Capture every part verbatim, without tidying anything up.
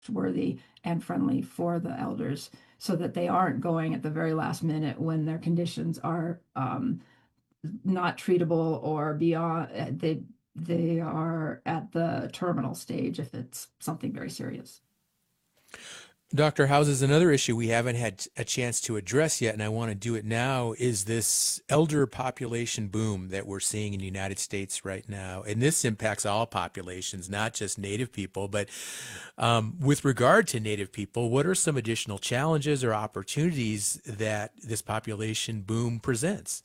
trustworthy and friendly for the elders so that they aren't going at the very last minute when their conditions are um, not treatable or beyond uh, they they are at the terminal stage if it's something very serious. Doctor House, is another issue we haven't had a chance to address yet, and I want to do it now, is this elder population boom that we're seeing in the United States right now. And this impacts all populations, not just Native people. But um, with regard to Native people, what are some additional challenges or opportunities that this population boom presents?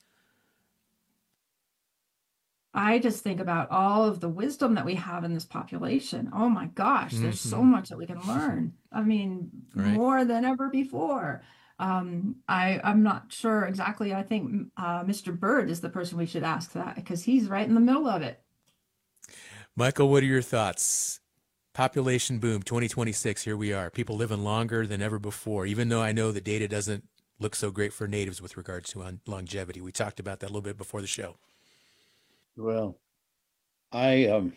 I just think about all of the wisdom that we have in this population. Oh my gosh, there's so Hmm. much that we can learn. I mean, Right. more than ever before. Um, I, I'm not sure exactly. I think uh, mister Bird is the person we should ask that because he's right in the middle of it. Michael, what are your thoughts? Population boom, twenty twenty-six, here we are. People living longer than ever before, even though I know the data doesn't look so great for natives with regards to on longevity. We talked about that a little bit before the show. Well, I um,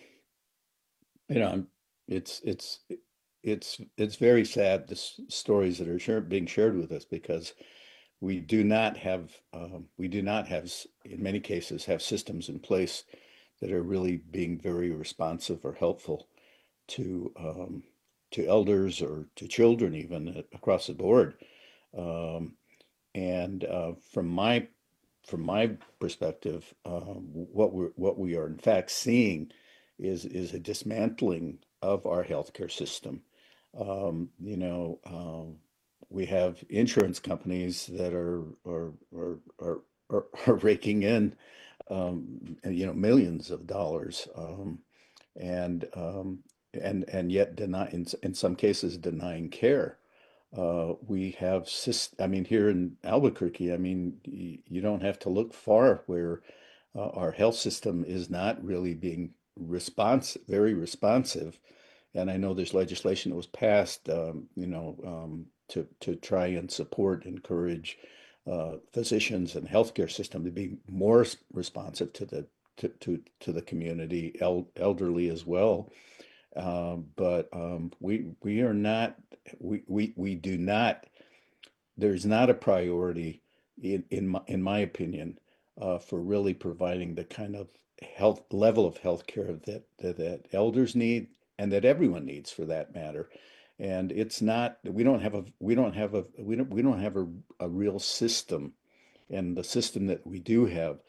you know, it's it's it's it's very sad the s- stories that are share, being shared with us because we do not have um, we do not have s- in many cases have systems in place that are really being very responsive or helpful to um, to elders or to children even uh, across the board. Um, and uh, from my from my perspective, uh, what we're what we are in fact seeing is is a dismantling of our healthcare system. Um, you know, um, we have insurance companies that are are are are, are, are raking in, um, you know, millions of dollars, um, and um, and and yet deny in in some cases denying care. Uh, we have, I mean, here in Albuquerque, I mean, you don't have to look far where uh, our health system is not really being response, very responsive. And I know there's legislation that was passed, um, you know, um, to to try and support, encourage uh, physicians and healthcare system to be more responsive to the to to, to the community, el elderly as well. Um, but um, we we are not we, we we do not there's not a priority in in my, in my opinion uh, for really providing the kind of health level of health care that, that that elders need and that everyone needs for that matter. And it's not we don't have a we don't have a we don't we don't have a, a real system, and the system that we do have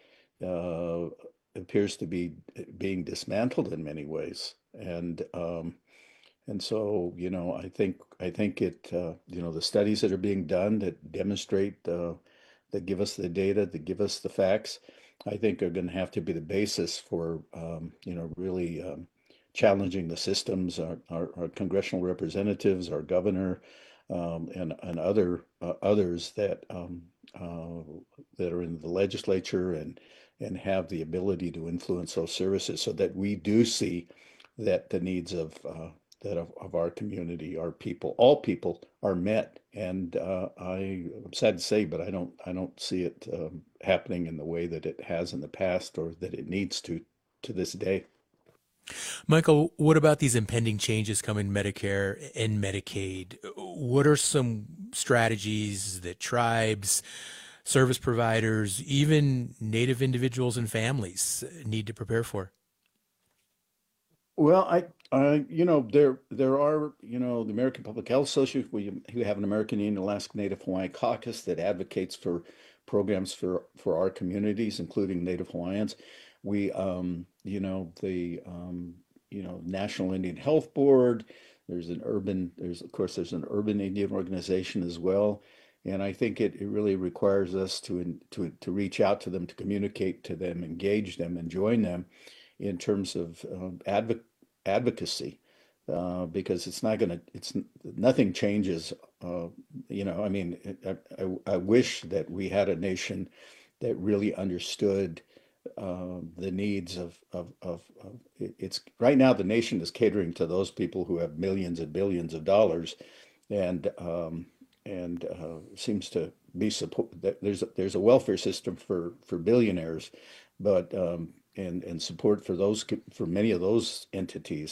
uh, appears to be being dismantled in many ways. And um, and so, you know, I think I think it, uh, you know, the studies that are being done that demonstrate, uh, that give us the data, that give us the facts, I think are going to have to be the basis for, um, you know, really um, challenging the systems, our, our, our congressional representatives, our governor, um, and and other uh, others that um, uh, that are in the legislature and and have the ability to influence those services, so that we do see that the needs of uh, that of, of our community, our people, all people are met. And uh, I, I'm sad to say, but I don't I don't see it um, happening in the way that it has in the past or that it needs to to this day. Michael, what about these impending changes coming in Medicare and Medicaid? What are some strategies that tribes, service providers, even Native individuals and families need to prepare for? Well, I, uh, you know, there there are, you know, the American Public Health Association. We, we have an American Indian Alaska Native Hawaiian caucus that advocates for programs for for our communities, including Native Hawaiians. We, um, you know, the, um, you know, National Indian Health Board. There's an urban, there's of course there's an urban Indian organization as well. And I think it, it really requires us to to to reach out to them, to communicate to them, engage them, and join them in terms of um, advocacy advocacy, uh, because it's not going to, it's nothing changes. Uh, you know, I mean, I, I, I wish that we had a nation that really understood uh, the needs of, of, of, of, it's right now the nation is catering to those people who have millions and billions of dollars, and um, and uh, seems to be support. There's a, there's a welfare system for for billionaires, but um, and and support for those for many of those entities,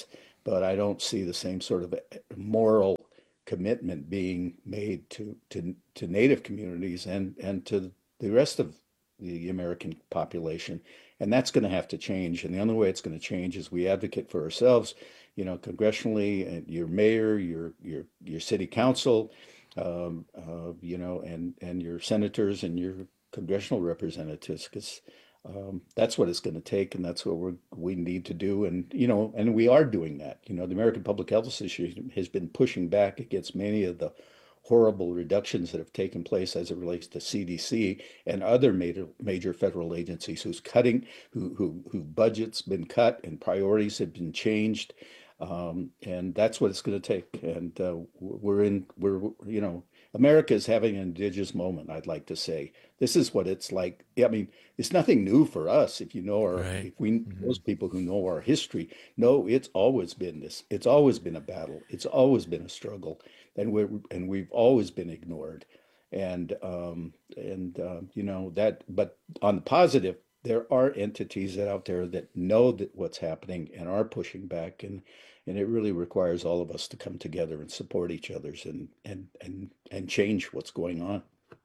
but I don't see the same sort of moral commitment being made to to to Native communities and and to the rest of the American population. And that's going to have to change. And the only way it's going to change is we advocate for ourselves, you know, congressionally, and your mayor, your your your city council, um, uh, you know, and and your senators and your congressional representatives, because um, that's what it's going to take, and that's what we we need to do. And you know, and we are doing that. You know, the American Public Health Association has been pushing back against many of the horrible reductions that have taken place as it relates to C D C and other major major federal agencies who's cutting, who who who budgets been cut and priorities have been changed, um, and that's what it's going to take. And uh, we're in we're you know America is having an indigenous moment. I'd like to say this is what it's like. I mean, it's nothing new for us. If you know our, Right. if we Mhm. those people who know our history know it's always been this. It's always been a battle. It's always been a struggle, and we're and we've always been ignored. And um, and um, you know that. But on the positive, there are entities that out there that know that what's happening and are pushing back, and and it really requires all of us to come together and support each other's and and and and change what's going on.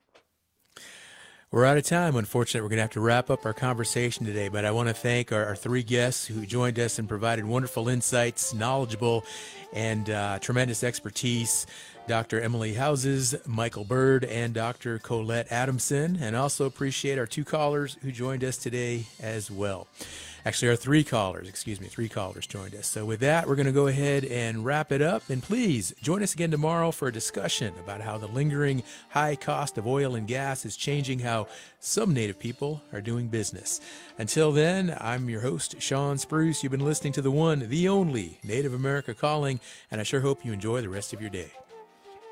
We're out of time. Unfortunately, we're going to have to wrap up our conversation today, but I want to thank our, our three guests who joined us and provided wonderful insights, knowledgeable, and uh, tremendous expertise. Doctor Emily Houses, Michael Bird, and Doctor Colette Adamson. And also appreciate our two callers who joined us today as well. Actually, our three callers, excuse me, three callers joined us. So with that, we're going to go ahead and wrap it up. And please join us again tomorrow for a discussion about how the lingering high cost of oil and gas is changing how some Native people are doing business. Until then, I'm your host, Sean Spruce. You've been listening to the one, the only Native America Calling, and I sure hope you enjoy the rest of your day.